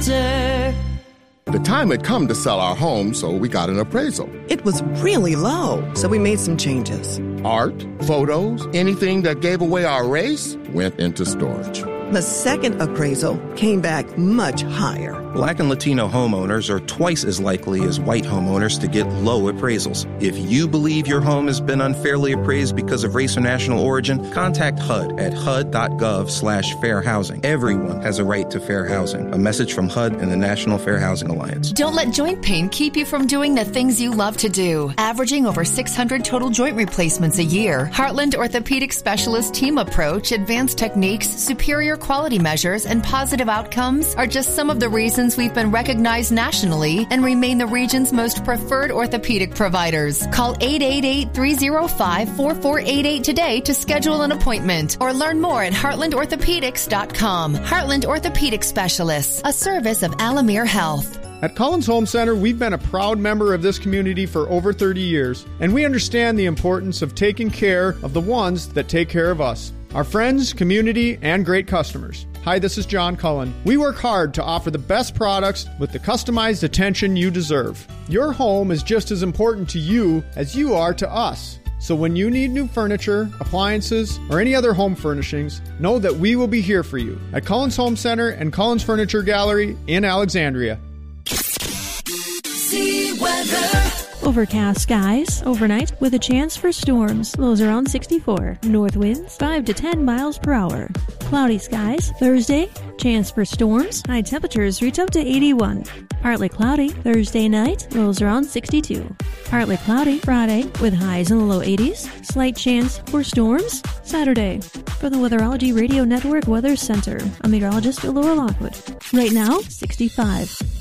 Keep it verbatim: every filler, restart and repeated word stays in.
The time had come to sell our home, so we got an appraisal. It was really low, so we made some changes. Art, photos, anything that gave away our race went into storage. The second appraisal came back much higher. Black and Latino homeowners are twice as likely as white homeowners to get low appraisals. If you believe your home has been unfairly appraised because of race or national origin, contact H U D at H U D dot gov slash fair housing. Everyone has a right to fair housing. A message from H U D and the National Fair Housing Alliance. Don't let joint pain keep you from doing the things you love to do. Averaging over six hundred total joint replacements a year, Heartland Orthopedic Specialist team approach, advanced techniques, superior quality measures, and positive outcomes are just some of the reasons we've been recognized nationally and remain the region's most preferred orthopedic providers. Call eight eight eight, three oh five, four four eight eight today to schedule an appointment or learn more at heartland orthopedics dot com. Heartland Orthopedic Specialists, a service of Alamere Health. At Collins Home Center, we've been a proud member of this community for over thirty years, and we understand the importance of taking care of the ones that take care of us, our friends, community, and great customers. Hi, this is John Cullen. We work hard to offer the best products with the customized attention you deserve. Your home is just as important to you as you are to us. So when you need new furniture, appliances, or any other home furnishings, know that we will be here for you at Collins Home Center and Collins Furniture Gallery in Alexandria. See weather. Overcast skies overnight with a chance for storms. Lows around sixty-four. North winds five to ten miles per hour. Cloudy skies Thursday. Chance for storms. High temperatures reach up to eighty-one. Partly cloudy Thursday night. Lows around sixty-two. Partly cloudy Friday with highs in the low eighties. Slight chance for storms Saturday. For the Weatherology Radio Network Weather Center, I'm meteorologist Laura Lockwood. Right now, sixty-five.